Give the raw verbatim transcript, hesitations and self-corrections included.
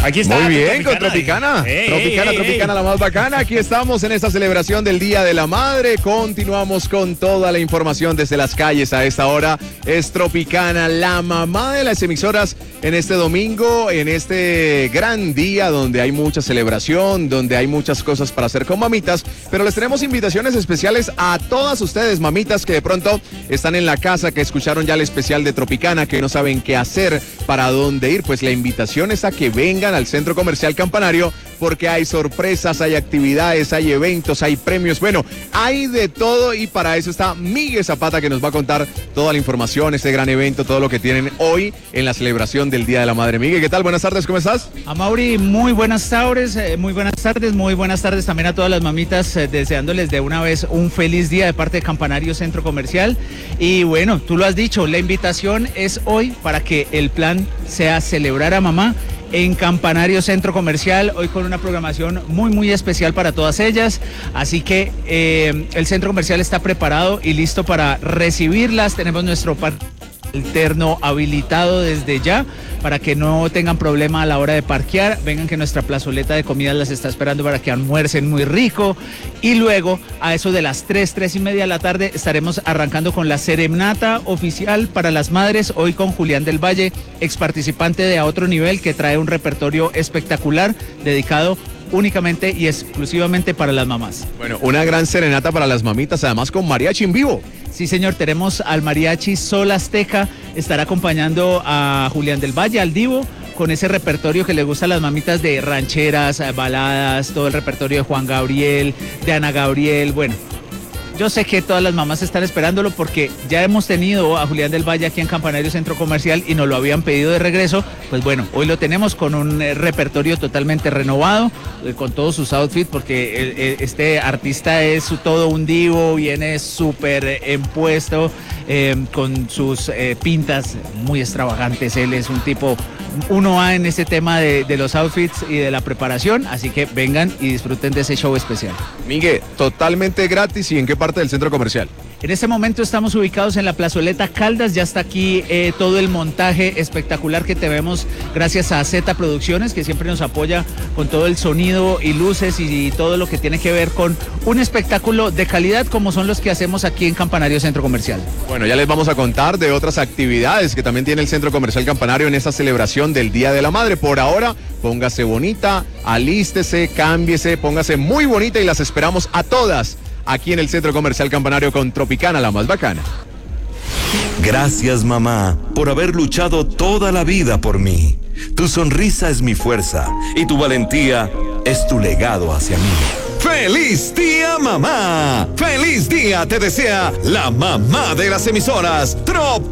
Aquí está. Muy bien, Tropicana, con Tropicana. Ey, Tropicana, ey, Tropicana, ey. la más bacana. Aquí estamos en esta celebración del Día de la Madre. Continuamos con toda la información desde las calles a esta hora. Es Tropicana, la mamá de las emisoras en este domingo, en este gran día donde hay mucha celebración, donde hay muchas cosas para hacer con mamitas. Pero les tenemos invitaciones especiales a todas ustedes, mamitas, que de pronto están en la casa, que escucharon ya el especial de Tropicana, que no saben qué hacer, para dónde ir. Pues la invitación es a que vengan al Centro Comercial Campanario, porque hay sorpresas, hay actividades, hay eventos, hay premios, bueno, hay de todo, y para eso está Miguel Zapata, que nos va a contar toda la información, este gran evento, todo lo que tienen hoy en la celebración del Día de la Madre. Miguel, ¿qué tal? Buenas tardes, ¿cómo estás? Amaury, muy buenas tardes, eh, muy buenas tardes, muy buenas tardes también a todas las mamitas, eh, deseándoles de una vez un feliz día de parte de Campanario Centro Comercial. Y bueno, tú lo has dicho, la invitación es hoy para que el plan sea celebrar a mamá en Campanario Centro Comercial, hoy con una programación muy muy especial para todas ellas, así que eh, el Centro Comercial está preparado y listo para recibirlas. Tenemos nuestro parque alterno habilitado desde ya para que no tengan problema a la hora de parquear. Vengan, que nuestra plazoleta de comidas las está esperando para que almuercen muy rico, y luego a eso de las tres, tres y media de la tarde estaremos arrancando con la serenata oficial para las madres, hoy con Julián del Valle, ex participante de A Otro Nivel, que trae un repertorio espectacular dedicado únicamente y exclusivamente para las mamás. Bueno, una gran serenata para las mamitas, además con mariachi en vivo. Sí, señor, tenemos al mariachi Sol Azteca, estará acompañando a Julián del Valle, al Divo, con ese repertorio que le gusta a las mamitas de rancheras, baladas, todo el repertorio de Juan Gabriel, de Ana Gabriel. Bueno, yo sé que todas las mamás están esperándolo, porque ya hemos tenido a Julián del Valle aquí en Campanario Centro Comercial y nos lo habían pedido de regreso. Pues bueno, hoy lo tenemos con un eh, repertorio totalmente renovado, eh, con todos sus outfits, porque el, el, este artista es su, todo un divo, viene súper eh, empuesto, eh, con sus eh, pintas muy extravagantes. Él es un tipo uno A en este tema de, de los outfits y de la preparación, así que vengan y disfruten de ese show especial. Miguel, totalmente gratis. ¿Y en qué parte del centro comercial? En este momento estamos ubicados en la plazoleta Caldas, ya está aquí eh, todo el montaje espectacular que tenemos gracias a Z Producciones, que siempre nos apoya con todo el sonido y luces y, y todo lo que tiene que ver con un espectáculo de calidad como son los que hacemos aquí en Campanario Centro Comercial. Bueno, ya les vamos a contar de otras actividades que también tiene el Centro Comercial Campanario en esta celebración del Día de la Madre. Por ahora, póngase bonita, alístese, cámbiese, póngase muy bonita, y las esperamos a todas aquí en el Centro Comercial Campanario con Tropicana, la más bacana. Gracias, mamá, por haber luchado toda la vida por mí. Tu sonrisa es mi fuerza y tu valentía es tu legado hacia mí. ¡Feliz día, mamá! ¡Feliz día te desea la mamá de las emisoras, Trop!